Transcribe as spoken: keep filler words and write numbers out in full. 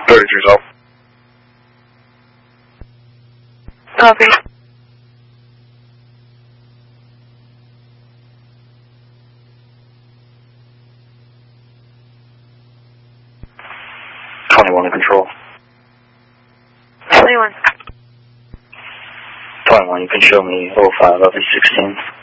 thirty-three South. Copy. twenty-one in control. twenty-one. twenty-one, you can show me oh five, I'll be sixteen.